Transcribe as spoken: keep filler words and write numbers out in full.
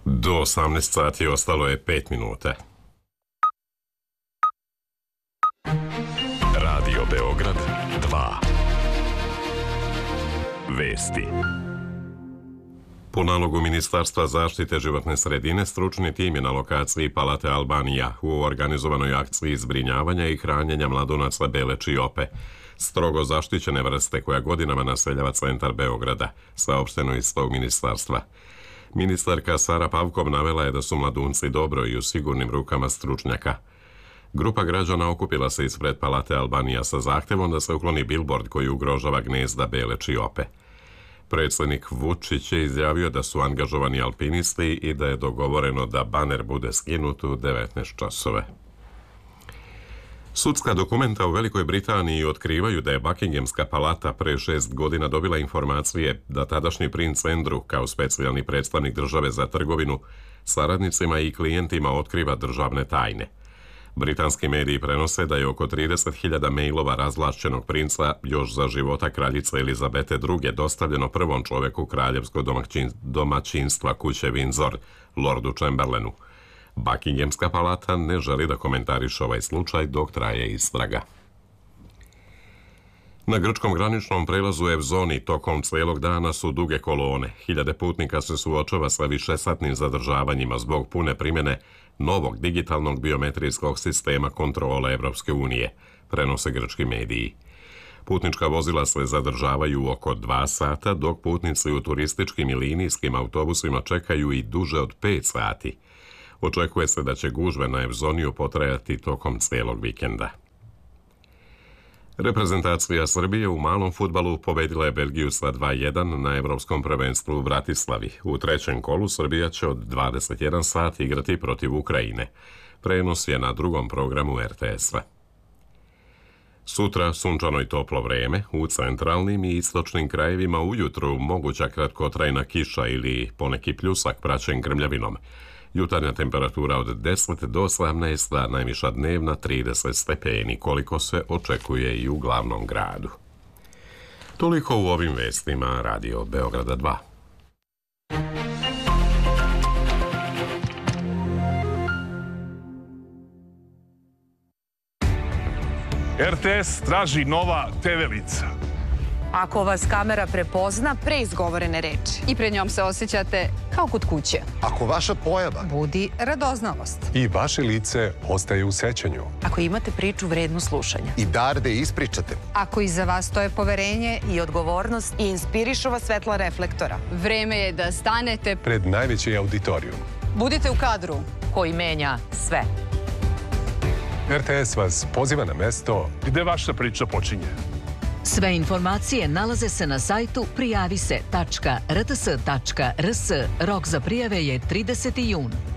Do osamnaest sati ostalo je pet minuta. Radio Beograd dva. Vesti. Po nalogu Ministarstva zaštite životne sredine, stručni tim je na lokaciji Palate Albanija u organizovanoj akciji zbrinjavanja i hranjenja mladunaca bele čiope, strogo zaštićene vrste koja godinama naseljava centar Beograda, saopšteno iz tog ministarstva. Ministarka Sara Pavkov navela je da su mladunci dobro i u sigurnim rukama stručnjaka. Grupa građana okupila se ispred Palate Albanija sa zahtevom da se ukloni bilbord koji ugrožava gnezda bele čiope. Predsjednik Vučić je izjavio da su angažovani alpinisti i da je dogovoreno da baner bude skinut u devetnaest časova. Sudska dokumenta u Velikoj Britaniji otkrivaju da je Buckinghamska palata pre šest godina dobila informacije da tadašnji princ Andrew, kao specijalni predstavnik države za trgovinu, saradnicima i klijentima otkriva državne tajne. Britanski mediji prenose da je oko trideset hiljada mailova razvlašćenog princa još za života kraljice Elizabete druge dostavljeno prvom čoveku kraljevskog domaćinstva kuće Windsor, lordu Chamberlainu. Buckinghamska palata ne želi da komentariše ovaj slučaj dok traje istraga. Na grčkom graničnom prelazu Evzoni tokom cijelog dana su duge kolone. Hiljade putnika se suočava sa višesatnim zadržavanjima zbog pune primjene novog digitalnog biometrijskog sistema kontrole Evropske unije, prenose grčki mediji. Putnička vozila se zadržavaju oko dva sata, dok putnici u turističkim i linijskim autobusima čekaju i duže od pet sati. Očekuje se da će gužve na Evzoniju potrajati tokom cijelog vikenda. Reprezentacija Srbije u malom fudbalu pobedila je Belgiju sa dva jedan na Evropskom prvenstvu u Bratislavi. U trećem kolu Srbija će od dvadeset jedan sat igrati protiv Ukrajine. Prenos je na drugom programu er te es-a. Sutra sunčano i toplo vreme, u centralnim i istočnim krajevima ujutru moguća kratkotrajna kiša ili poneki pljusak praćen grmljavinom. Jutarnja temperatura od deset do osamnaest, a najviša dnevna trideset stepeni, koliko se očekuje i u glavnom gradu. Toliko u ovim vestima Radio Beograda dva. er te es traži nova te ve lica. Ako vas kamera prepozna pre izgovorene reči i pred njom se osjećate kao kod kuće. Ako vaša pojava budi radoznalost i vaše lice ostaje u sećanju. Ako imate priču vrednu slušanja i dar da ispričate. Ako iza vas stoje poverenje i odgovornost i inspirišu vas svetla reflektora. Vreme je da stanete pred najveći auditorijum. Budite u kadru koji menja sve. er te es vas poziva na mesto gde vaša priča počinje. Sve informacije nalaze se na sajtu prijavi se tačka er te es tačka er es. Rok za prijave je trideseti jun.